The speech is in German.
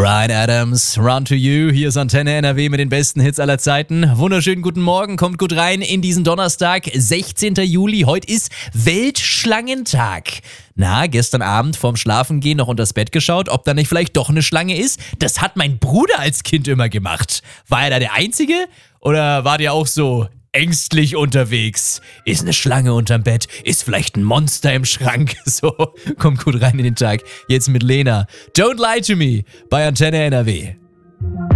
Bryan Adams, Run to You, hier ist Antenne NRW mit den besten Hits aller Zeiten. Wunderschönen guten Morgen, kommt gut rein in diesen Donnerstag, 16. Juli. Heute ist Weltschlangentag. Na, gestern Abend vorm Schlafengehen noch unters Bett geschaut, ob da nicht vielleicht doch eine Schlange ist? Das hat mein Bruder als Kind immer gemacht. War er da der Einzige? Oder wart ihr auch so ängstlich unterwegs? Ist eine Schlange unterm Bett? Ist vielleicht ein Monster im Schrank? So, kommt gut rein in den Tag. Jetzt mit Lena. Don't Lie to Me bei Antenne NRW.